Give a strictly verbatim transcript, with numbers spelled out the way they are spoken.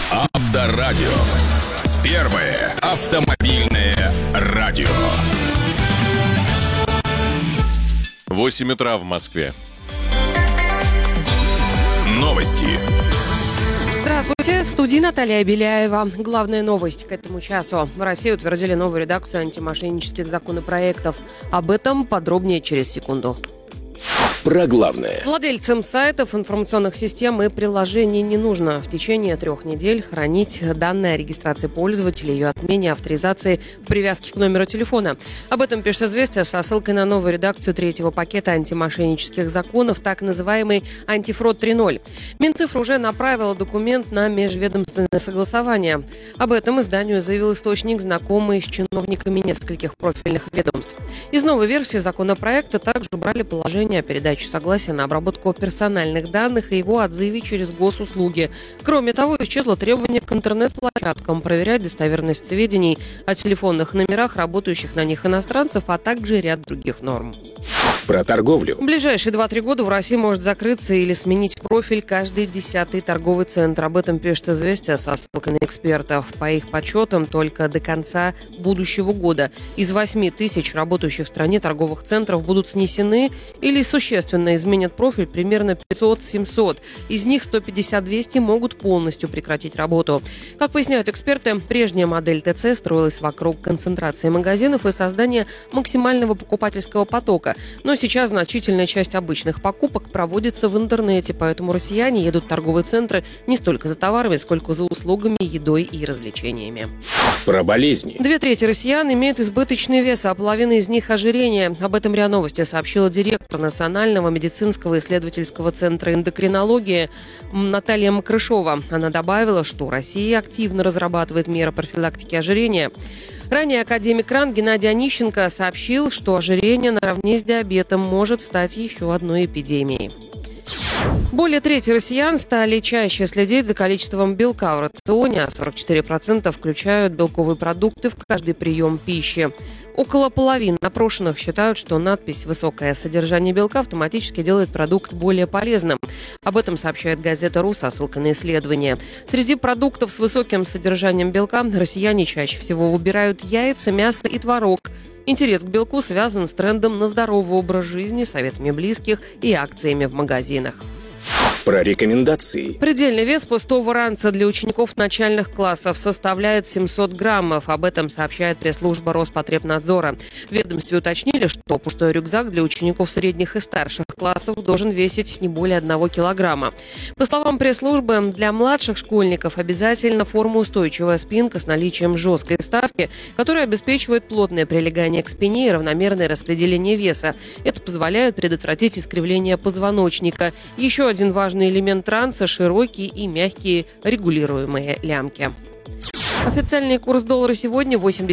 Авторадио. Первое автомобильное радио. восемь утра в Москве. Новости. Здравствуйте, в студии Наталья Беляева. Главная новость к этому часу. В России утвердили новую редакцию антимошеннических законопроектов. Об этом подробнее через секунду. Про главное. Владельцам сайтов, информационных систем и приложений не нужно в течение трех недель хранить данные о регистрации пользователя, ее отмене, авторизации, привязки к номеру телефона. Об этом пишет «Известия» со ссылкой на новую редакцию третьего пакета антимошеннических законов, так называемый «Антифрод три ноль». Минцифра уже направила документ на межведомственное согласование. Об этом изданию заявил источник, знакомый с чиновниками нескольких профильных ведомств. Из новой версии законопроекта также убрали положение о передаче согласия на обработку персональных данных и его отзыве через госуслуги. Кроме того, исчезло требование к интернет-площадкам проверять достоверность сведений о телефонных номерах работающих на них иностранцев, а также ряд других норм. Про торговлю. В ближайшие два-три года в России может закрыться или сменить профиль каждый десятый торговый центр. Об этом пишет «Известия» со ссылкой на экспертов. По их подсчетам, только до конца будущего года из восьми тысяч работающих в стране торговых центров будут снесены или существенно изменят профиль примерно пятьсот-семьсот. Из них сто пятьдесят-двести могут полностью прекратить работу. Как поясняют эксперты, прежняя модель ТЦ строилась вокруг концентрации магазинов и создания максимального покупательского потока. Но сейчас значительная часть обычных покупок проводится в интернете, поэтому россияне едут в торговые центры не столько за товарами, сколько за услугами, едой и развлечениями. Про болезни. Две трети россиян имеют избыточный вес, а половина из них – ожирение. Об этом РИА Новости сообщила директор Национального медицинского исследовательского центра эндокринологии Наталья Макрышова. Она добавила, что Россия активно разрабатывает меры профилактики ожирения. Ранее академик РАН Геннадий Онищенко сообщил, что ожирение наравне с диабетом может стать еще одной эпидемией. Более трети россиян стали чаще следить за количеством белка в рационе, а сорок четыре процента включают белковые продукты в каждый прием пищи. Около половины опрошенных считают, что надпись «Высокое содержание белка» автоматически делает продукт более полезным. Об этом сообщает газета «РУ» со ссылкой на исследование. Среди продуктов с высоким содержанием белка россияне чаще всего выбирают яйца, мясо и творог. Интерес к белку связан с трендом на здоровый образ жизни, советами близких и акциями в магазинах. Про рекомендации. Предельный вес пустого ранца для учеников начальных классов составляет семьсот граммов. Об этом сообщает пресс-служба Роспотребнадзора. В ведомстве уточнили, что пустой рюкзак для учеников средних и старших классов должен весить не более одного килограмма. По словам пресс-службы, для младших школьников обязательно формоустойчивая спинка с наличием жесткой вставки, которая обеспечивает плотное прилегание к спине и равномерное распределение веса. Это позволяет предотвратить искривление позвоночника. Еще один важный элемент ранца – широкие и мягкие регулируемые лямки. Официальный курс доллара сегодня восемьдесят